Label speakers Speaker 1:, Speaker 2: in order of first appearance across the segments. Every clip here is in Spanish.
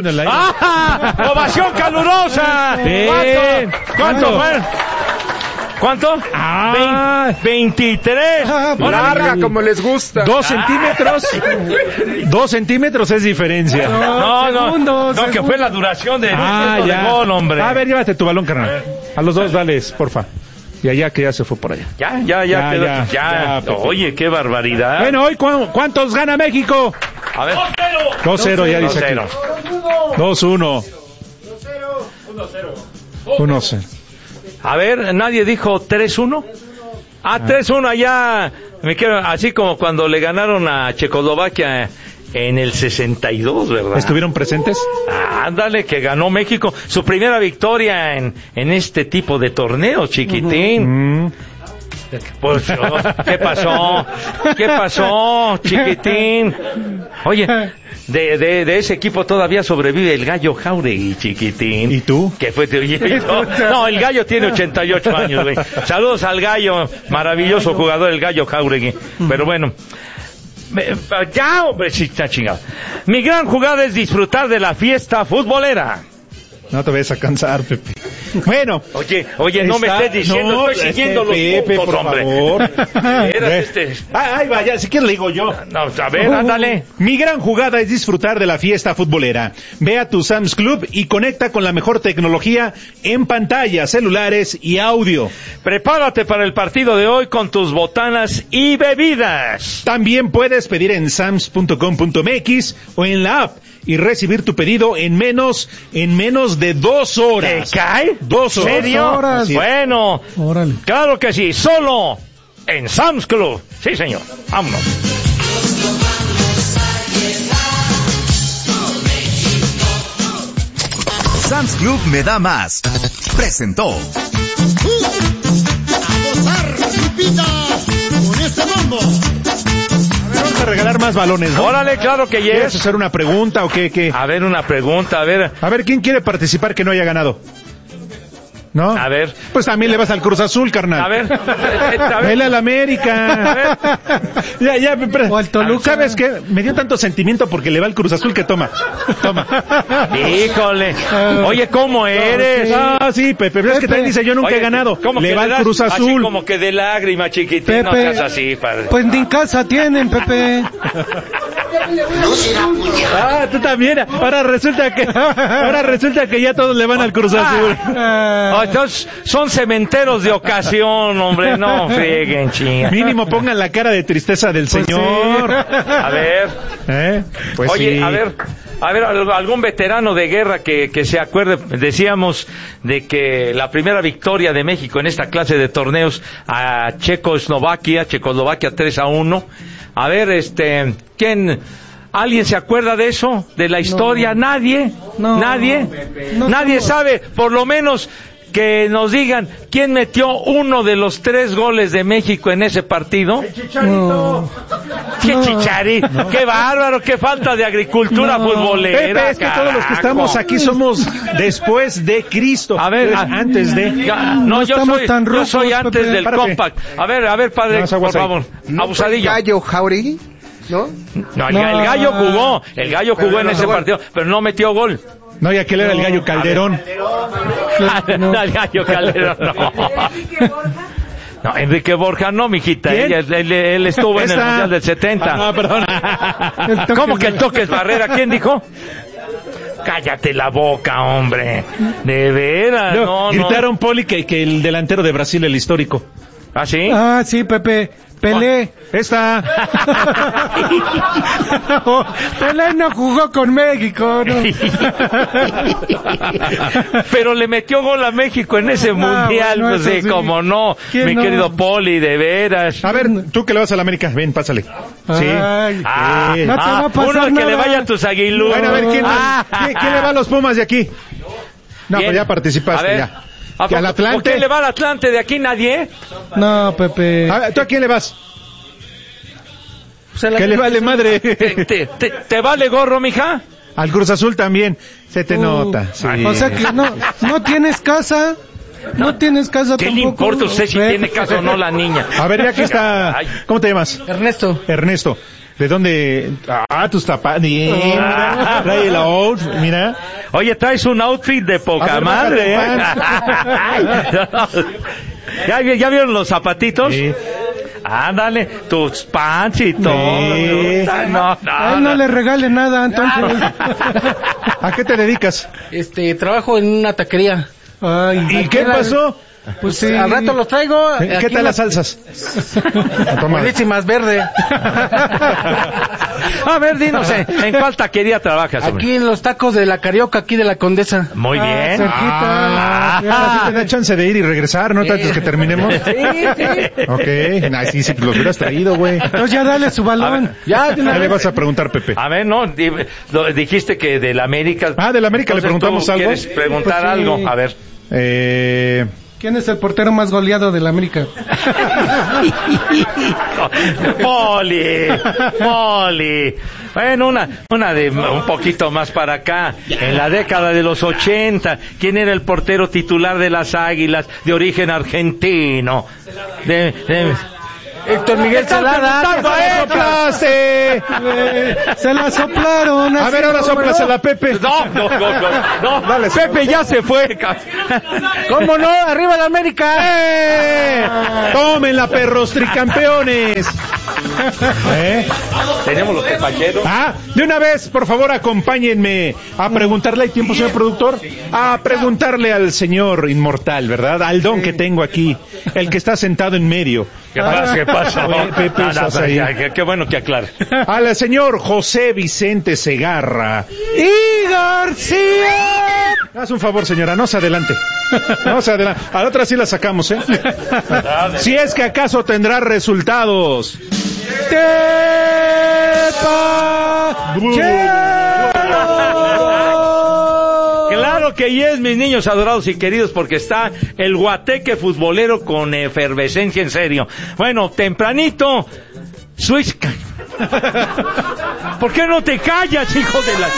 Speaker 1: en el aire.
Speaker 2: ¡Ah! ¡Ovación calurosa!
Speaker 1: Bien.
Speaker 2: ¿Cuánto fue? ¿Cuánto? 23.
Speaker 3: Larga como les gusta.
Speaker 1: 2 centímetros. 2 centímetros es diferencia.
Speaker 2: No, que fue la duración de
Speaker 1: ya.
Speaker 2: de gol, hombre.
Speaker 1: A ver, llévate tu balón, carnal. A los dos, dales, porfa. Y allá que ya se fue por allá.
Speaker 2: Ya. Oye, qué barbaridad.
Speaker 1: Bueno, hoy ¿cuántos gana México?
Speaker 2: A ver.
Speaker 1: 2-0, ya dice aquí. 2-1. 1-0.
Speaker 2: A ver, ¿nadie dijo 3-1? 3-1 allá. Me quiero, así como cuando le ganaron a Checoslovaquia en el 62, ¿verdad?
Speaker 1: ¿Estuvieron presentes?
Speaker 2: Ándale, que ganó México su primera victoria en este tipo de torneo, chiquitín. Pues, ¿qué pasó, chiquitín? Oye, de ese equipo todavía sobrevive el Gallo Jáuregui, chiquitín.
Speaker 1: ¿Y tú?
Speaker 2: ¿Qué fue? No, el Gallo tiene 88 años, güey. Saludos al Gallo, maravilloso jugador, el Gallo Jáuregui. Pero bueno, ya, hombre, sí, está chingado. Mi gran jugada es disfrutar de la fiesta futbolera.
Speaker 1: No te vayas a cansar, Pepe. Bueno.
Speaker 2: Oye, no me estés diciendo, estoy siguiendo los
Speaker 1: Pepe,
Speaker 2: puntos,
Speaker 1: por
Speaker 2: hombre.
Speaker 1: favor.
Speaker 2: Ahí
Speaker 1: vaya, si quieres le digo yo.
Speaker 2: No, a ver, ándale.
Speaker 1: Mi gran jugada es disfrutar de la fiesta futbolera. Ve a tu Sam's Club y conecta con la mejor tecnología en pantallas, celulares y audio.
Speaker 2: Prepárate para el partido de hoy con tus botanas y bebidas.
Speaker 1: También puedes pedir en sams.com.mx o en la app y recibir tu pedido en menos de 2 horas.
Speaker 2: ¿Te cae?
Speaker 1: 2 horas.
Speaker 2: ¿Serio? Bueno,
Speaker 4: órale.
Speaker 2: Claro que sí, solo en Sam's Club. Sí, señor. Vámonos.
Speaker 5: Sam's Club me da más. Presentó.
Speaker 6: ¡A gozar, Lupita! ¡Con este mambo!
Speaker 1: Vamos a regalar más balones, ¿no?
Speaker 2: Órale, claro que
Speaker 1: ¿Quieres
Speaker 2: yes.
Speaker 1: hacer una pregunta o qué?
Speaker 2: A ver, una pregunta, a ver.
Speaker 1: A ver, ¿quién quiere participar que no haya ganado? ¿No?
Speaker 2: A ver.
Speaker 1: Pues también le vas al Cruz Azul, carnal.
Speaker 2: A ver.
Speaker 1: Vele al América. Ya,
Speaker 4: o al Toluca.
Speaker 1: ¿Sabes qué? Me dio tanto sentimiento porque le va al Cruz Azul que toma.
Speaker 2: Híjole. Oye, ¿cómo eres?
Speaker 1: Sí, Pepe, pero es que también dice yo nunca he ganado.
Speaker 2: ¿Cómo
Speaker 1: le
Speaker 2: que
Speaker 1: va
Speaker 2: le
Speaker 1: al
Speaker 2: das
Speaker 1: Cruz Azul.
Speaker 2: así como que de lágrima, chiquitín?
Speaker 4: Pepe,
Speaker 2: No seas así, padre.
Speaker 4: Pues ni en casa tienen, Pepe.
Speaker 1: Tú también. Ahora resulta que ya todos le van al Cruz Azul.
Speaker 2: Entonces, son cementeros de ocasión, hombre. No frieguen, chinga.
Speaker 1: Mínimo pongan la cara de tristeza del señor.
Speaker 2: A ver.
Speaker 1: Pues
Speaker 2: oye,
Speaker 1: sí.
Speaker 2: a ver, algún veterano de guerra que se acuerde. Decíamos de que la primera victoria de México en esta clase de torneos a Checoslovaquia 3-1. A ver, ¿quién? ¿Alguien se acuerda de eso? ¿De la historia?
Speaker 4: No.
Speaker 2: ¿Nadie?
Speaker 4: No.
Speaker 2: ¿Nadie?
Speaker 4: No,
Speaker 2: Nadie
Speaker 4: no.
Speaker 2: sabe, por lo menos que nos digan quién metió uno de los 3 goles de México en ese partido.
Speaker 1: El Chicharito.
Speaker 2: ¡Qué Chicharito! No. ¡Qué bárbaro! ¡Qué falta de agricultura futbolera!
Speaker 1: Pepe, es que todos los que estamos aquí somos después de Cristo.
Speaker 2: A ver,
Speaker 1: antes de...
Speaker 2: No, yo soy antes
Speaker 4: Pepe.
Speaker 2: del compact. A ver, padre, por favor. Abusadillo.
Speaker 3: ¿Gallo Jáuregui? ¿No?
Speaker 2: No, el Gallo jugó. El Gallo jugó en ese partido, pero no metió gol.
Speaker 1: No, y aquel era el Gallo Calderón.
Speaker 2: No, el Gallo Calderón, no. No, Enrique Borja no, mijita. Él estuvo en el Mundial del 70.
Speaker 1: No, perdón.
Speaker 2: ¿Cómo que el toque es Barrera? ¿Quién dijo? Cállate la boca, hombre. De veras, no.
Speaker 1: Gritaron, Poli, que el delantero de Brasil, el histórico.
Speaker 2: ¿Ah, sí?
Speaker 4: Sí, Pepe. Pelé.
Speaker 1: Esta.
Speaker 4: Pelé no jugó con México, ¿no?
Speaker 2: Pero le metió gol a México en ese mundial,
Speaker 4: bueno,
Speaker 2: pues sí,
Speaker 4: sí.
Speaker 2: como no, mi querido Poli, de veras.
Speaker 1: A ver, tú que le vas a la América, ven, pásale. Sí.
Speaker 4: No te va a pasar
Speaker 2: uno que
Speaker 4: nada.
Speaker 2: le vaya a tus aguilú.
Speaker 1: Bueno, a ver, ¿quién le va a los Pumas de aquí? No,
Speaker 2: ¿Quién?
Speaker 1: pues ya participaste,
Speaker 2: A ver.
Speaker 1: ya. ¿Que al Atlante?
Speaker 2: ¿Por qué le va al Atlante de aquí nadie?
Speaker 4: No, Pepe.
Speaker 1: A ver, ¿tú a quién le vas? ¿Qué le vale madre?
Speaker 2: ¿Te vale gorro, mija?
Speaker 1: Al Cruz Azul también. Se te nota. Sí.
Speaker 4: O sea que no tienes casa. No tienes casa
Speaker 2: ¿Qué
Speaker 4: tampoco.
Speaker 2: le importa a usted si tiene casa o no la niña?
Speaker 1: A ver, ya que está...
Speaker 2: Ay.
Speaker 1: ¿Cómo te llamas?
Speaker 4: Ernesto.
Speaker 1: Ernesto. ¿De dónde? Tus zapatos. Bien. Trae el out, mira.
Speaker 2: Oye, traes un outfit de poca
Speaker 1: A ver,
Speaker 2: madre,
Speaker 1: bájate,
Speaker 2: ¿Ya vieron los zapatitos?
Speaker 1: Sí.
Speaker 2: Ándale, tus pants y todo.
Speaker 1: Sí.
Speaker 4: A él no le regale nada, entonces.
Speaker 1: ¿A qué te dedicas?
Speaker 7: Trabajo en una taquería.
Speaker 4: Ay,
Speaker 1: ¿Y qué pasó?
Speaker 4: Pues sí.
Speaker 7: Al rato los traigo.
Speaker 1: ¿Qué
Speaker 7: Aquí
Speaker 1: tal las salsas? Toma.
Speaker 7: buenísimas, verde.
Speaker 2: A ver, dinos, ¿en cuál taquería trabajas, hombre?
Speaker 7: Aquí en los tacos de la Carioca, aquí de la Condesa.
Speaker 2: Muy bien.
Speaker 4: cerquita.
Speaker 1: Ahora sí te da chance de ir y regresar, ¿no? Antes que terminemos.
Speaker 7: Sí.
Speaker 1: Ok. Nah, sí, los hubieras traído, güey.
Speaker 4: Entonces ya dale su balón.
Speaker 1: ¿Qué le vas a preguntar, Pepe?
Speaker 2: A ver, no, dijiste que del América.
Speaker 1: Del América le
Speaker 2: Entonces,
Speaker 1: preguntamos
Speaker 2: ¿tú
Speaker 1: algo.
Speaker 2: ¿Quieres preguntar
Speaker 4: Pues sí.
Speaker 2: algo? A ver.
Speaker 4: ¿Quién es el portero más goleado de la América?
Speaker 2: Poli. Bueno, una de un poquito más para acá. En la década de los 80, ¿quién era el portero titular de las Águilas de origen argentino?
Speaker 7: Héctor Miguel Celada.
Speaker 4: Se la soplaron.
Speaker 1: A ver, ahora sóplasela, Pepe.
Speaker 2: No.
Speaker 1: Dale,
Speaker 2: Pepe ya se fue.
Speaker 7: ¿Cómo no? ¡Arriba la América!
Speaker 1: ¡Tómenla, perros tricampeones!
Speaker 2: Tenemos los tepacheros.
Speaker 1: De una vez, por favor, acompáñenme a preguntarle, ¿hay tiempo, señor productor? A preguntarle al señor inmortal, ¿verdad? Al don que tengo aquí, el que está sentado en medio.
Speaker 2: ¿Qué pasa?
Speaker 1: Oye, Pepe, estás ahí.
Speaker 2: Qué bueno que aclara.
Speaker 1: Al señor José Vicente Segarra.
Speaker 4: ¡Y García!
Speaker 1: Haz un favor, señora, no se adelante. No se adelante. A la otra sí la sacamos, ¿eh? Si es que acaso tendrá resultados.
Speaker 2: Claro que yes, mis niños adorados y queridos, porque está el guateque futbolero con efervescencia en serio. Bueno, tempranito, Suiza. ¿Por qué no te callas, hijo de la...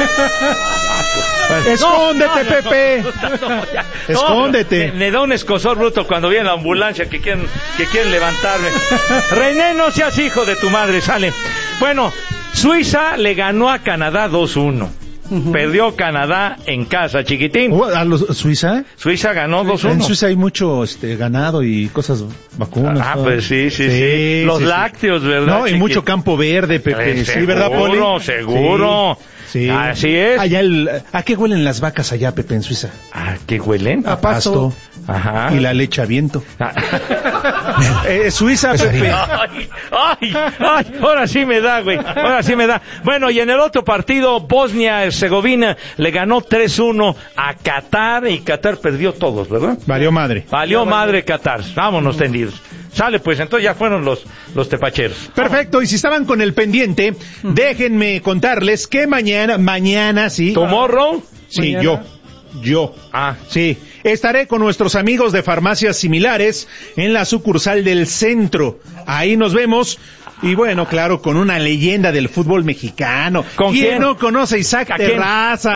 Speaker 1: Escóndete, Pepe. Escóndete.
Speaker 2: Me da un escozor bruto cuando viene la ambulancia que quieren levantarme. René, no seas hijo de tu madre, sale. Bueno, Suiza le ganó a Canadá 2-1. Perdió Canadá en casa, chiquitín.
Speaker 1: ¿A Suiza?
Speaker 2: Suiza ganó 2-1.
Speaker 1: En Suiza hay mucho ganado y cosas, vacunas.
Speaker 2: Pues sí. Los lácteos, ¿verdad?
Speaker 1: No, y mucho campo verde, Pepe. Sí, ¿verdad, Poli?
Speaker 2: Seguro.
Speaker 1: Sí.
Speaker 2: Así es.
Speaker 1: Allá ¿a qué huelen las vacas allá, Pepe, en Suiza?
Speaker 2: ¿A qué huelen?
Speaker 1: A pasto.
Speaker 2: Ajá.
Speaker 1: Y la leche a viento. Suiza, Pepe.
Speaker 2: Ay, ahora sí me da, güey. Bueno, y en el otro partido, Bosnia-Herzegovina le ganó 3-1 a Qatar, y Qatar perdió todos, ¿verdad?
Speaker 1: Valió madre
Speaker 2: Qatar. Vámonos tendidos. Sale, pues, entonces ya fueron los tepacheros.
Speaker 1: Perfecto, y si estaban con el pendiente, déjenme contarles que mañana, sí.
Speaker 2: ¿Tomorrow?
Speaker 1: Sí,
Speaker 4: ¿Mañana?
Speaker 1: yo. Sí, estaré con nuestros amigos de farmacias similares en la sucursal del centro. Ahí nos vemos. Y bueno, claro, con una leyenda del fútbol mexicano.
Speaker 2: ¿Con quién?
Speaker 1: No conoce a Isaac Terrazas?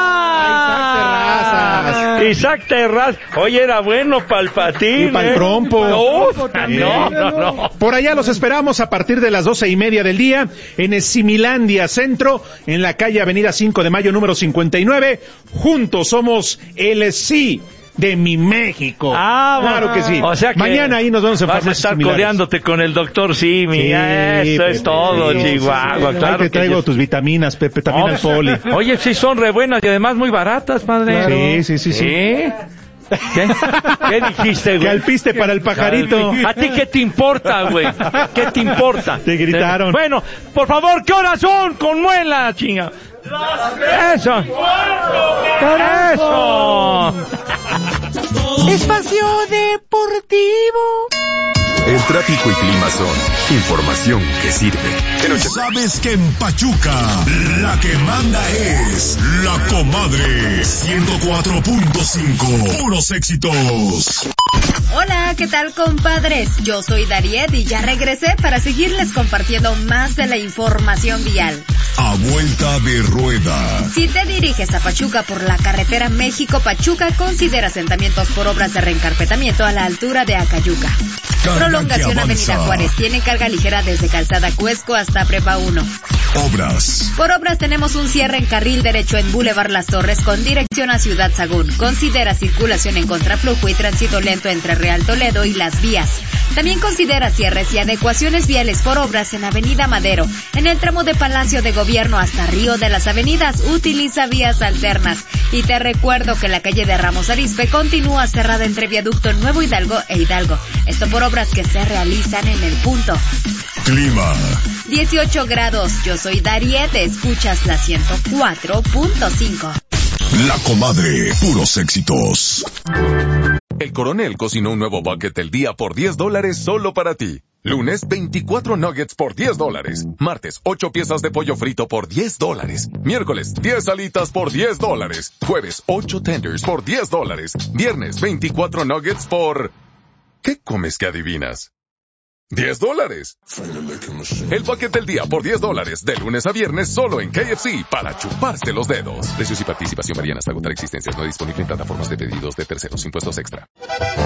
Speaker 2: Isaac Terrazas. Oye, era bueno pa'l patín.
Speaker 1: Y pa'l trompo.
Speaker 2: No.
Speaker 1: Por allá los esperamos a partir de las 12:30 del día en Esimilandia Centro, en la calle Avenida 5 de Mayo, número 59. Juntos somos el sí de mi México. Claro que sí.
Speaker 2: O sea que
Speaker 1: mañana ahí nos vemos en
Speaker 2: vas a estar codeándote con el doctor Simi.
Speaker 1: Sí,
Speaker 2: eso
Speaker 1: Pepe,
Speaker 2: es todo,
Speaker 1: sí,
Speaker 2: Chihuahua.
Speaker 1: Sí.
Speaker 2: Claro
Speaker 1: Ahí te traigo
Speaker 2: yo...
Speaker 1: tus vitaminas, Pepe, también al Poli.
Speaker 2: Oye, sí son re buenas y además muy baratas, padre.
Speaker 1: Claro. Sí.
Speaker 2: ¿Qué dijiste, güey?
Speaker 1: Que alpiste para el pajarito.
Speaker 2: ¿A ti qué te importa, güey? ¿Qué te importa?
Speaker 1: Te gritaron.
Speaker 2: Bueno, por favor, ¿qué horas son? Con muela, chinga. Eso.
Speaker 8: Espacio Deportivo.
Speaker 9: El tráfico y clima son información que sirve.
Speaker 5: Sabes que en Pachuca la que manda es la comadre 104.5. Puros éxitos.
Speaker 10: Hola, ¿qué tal, compadres? Yo soy Dariet y ya regresé para seguirles compartiendo más de la información vial.
Speaker 5: a vuelta de rueda.
Speaker 10: Si te diriges a Pachuca por la carretera México-Pachuca, considera asentamientos por obras de reencarpetamiento a la altura de Acayuca. Prolongación Avenida Juárez. Tiene carga ligera desde Calzada Cuesco hasta Prepa 1.
Speaker 5: Obras.
Speaker 10: Por obras tenemos un cierre en carril derecho en Boulevard Las Torres con dirección a Ciudad Sagún. Considera circulación en contraflujo y tránsito lento entre Real Toledo y Las Vías. También considera cierres y adecuaciones viales por obras en Avenida Madero. En el tramo de Palacio de Gobierno hasta Río de las Avenidas, utiliza vías alternas. Y te recuerdo que la calle de Ramos Arizpe continúa cerrada entre Viaducto Nuevo Hidalgo e Hidalgo. Esto por obras que se realizan en el punto.
Speaker 5: Clima.
Speaker 10: 18 grados. Yo soy Dariet, escuchas la 104.5.
Speaker 5: La Comadre, puros éxitos.
Speaker 9: El Coronel cocinó un nuevo bucket del día por $10 solo para ti. Lunes, 24 nuggets por $10. Martes, 8 piezas de pollo frito por $10. Miércoles, 10 alitas por $10. Jueves, 8 tenders por $10. Viernes, 24 nuggets por... ¿Qué comes que adivinas? $10. El bucket del día por $10, de lunes a viernes solo en KFC, para chuparse los dedos. Precios y participación varían hasta agotar existencias. No disponible en plataformas de pedidos de terceros. Impuestos extra.